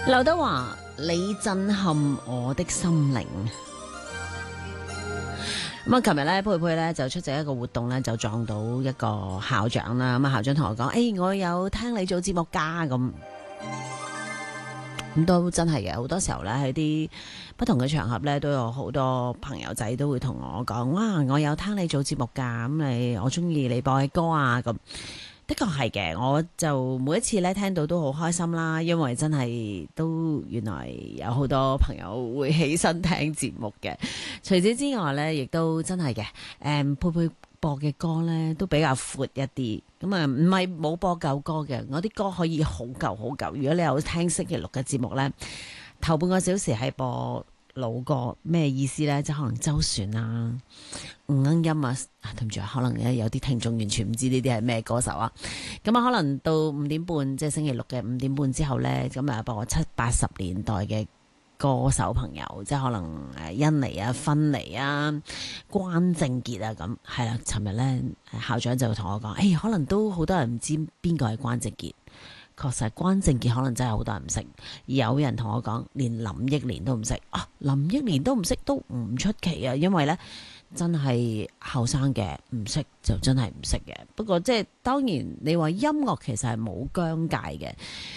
劉德華，你震撼我的心靈。咁啊，琴日咧，佩佩咧就出席一個活動咧，就撞到一個校長啦。咁啊，校長同我講：我有聽你做節目㗎。咁都真係嘅。好多時候咧，喺啲不同嘅場合咧，都有好多朋友仔都會同我講：哇，我有聽你做節目㗎。咁我中意你播嘅歌啊。咁的確係嘅，我就每一次咧聽到都好開心啦，因為真係都原來有好多朋友會起身聽節目嘅。除此之外咧，亦都真係嘅，佩佩播嘅歌咧都比較闊一啲，咁啊唔係冇播舊歌嘅，我啲歌可以好舊好舊。如果你有聽星期六嘅節目咧，頭半個小時係播老歌，咩意思咧？即係可能周璇啊、吳鶯音啊，對唔住啊，可能有啲聽眾完全唔知呢啲係咩歌手啊。咁啊，可能到5點半，即係星期六嘅5點半之後咧，咁啊播70、80年代嘅歌手朋友，即係可能甄妮啊、薰妮啊、關正傑啊，咁係啦。尋日咧校長就同我講，可能都好多人唔知邊個係關正傑。確實關正傑可能真係好多人唔識，有人同我講連林憶蓮都唔識啊，林憶蓮都唔識都唔出奇啊，因為呢真係後生嘅唔識就真係唔識嘅。不過即係當然你話音樂其實係冇疆界嘅，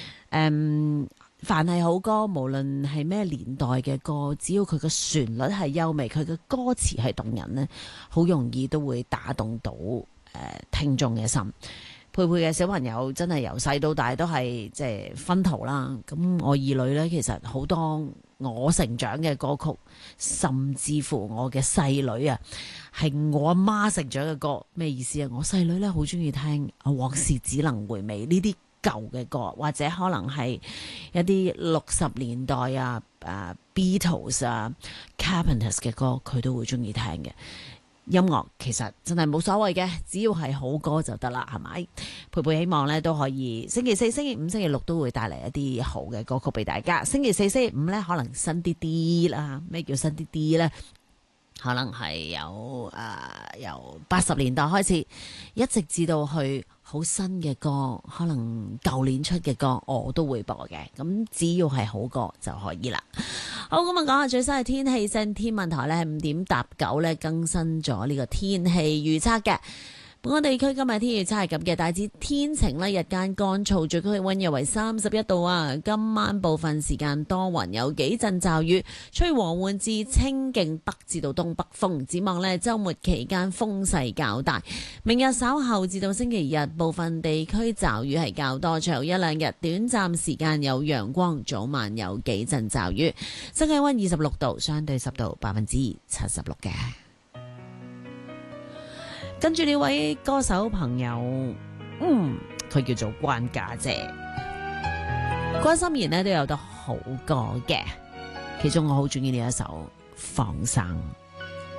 凡係好歌，無論係咩年代嘅歌，只要佢嘅旋律係優美，佢嘅歌詞係動人呢，好容易都會打動到聽眾嘅心。佩佩嘅小朋友真係由細到大都係即係薰陶啦。咁我二女呢，其實好多我成長嘅歌曲，甚至乎我嘅細女啊，係我阿媽成長嘅歌。咩意思啊？我細女呢，好中意聽往事只能回味呢啲舊嘅歌，或者可能係一啲60年代啊、Beatles 啊、Carpenters 嘅歌，佢都會中意聽嘅。音樂其實真係冇所謂嘅，只要係好歌就得啦，係咪？佩佩希望咧都可以星期四、星期五、星期六都會帶嚟一啲好嘅歌曲俾大家。星期四、星期五咧可能新啲啲啦。咩叫新啲啲咧？可能係由80年代開始，一直至到去好新嘅歌，可能舊年出嘅歌我都會播嘅。咁只要係好歌就可以啦。好，咁啊講下最新嘅天氣先。天文台咧5點搭9咧更新咗呢個天氣預測嘅。本港地區今日天氣預測係咁嘅，大致天晴啦，日間乾燥，最高氣溫約為31度啊。今晚部分時間多雲，有幾陣驟雨，吹和緩至清勁北至到東北風。展望呢，週末期間風勢較大。明日稍後至到星期日，部分地區驟雨係較多，隨後一兩日短暫時間有陽光，早晚有幾陣驟雨。新氣溫26度，相對濕度76%嘅。跟住呢位歌手朋友，佢叫做關家姐。關心妍呢都有得好歌嘅，其中我好中意呢一首《放生》。